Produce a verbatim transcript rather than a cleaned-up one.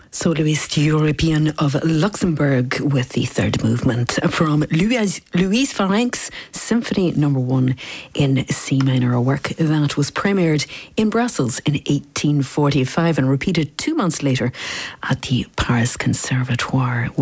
Soloist European of Luxembourg with the third movement from Louise, Louise Farenk's Symphony Number One in C minor, a work that was premiered in Brussels in eighteen forty-five and repeated two months later at the Paris Conservatoire.